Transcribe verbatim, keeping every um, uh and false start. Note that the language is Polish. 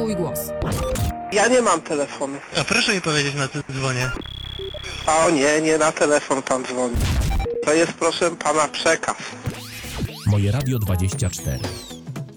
Twój głos. Ja nie mam telefonu. A proszę mi powiedzieć, na co dzwonię. A o nie, nie na telefon pan dzwoni. To jest, proszę pana, przekaz. Moje Radio dwadzieścia cztery.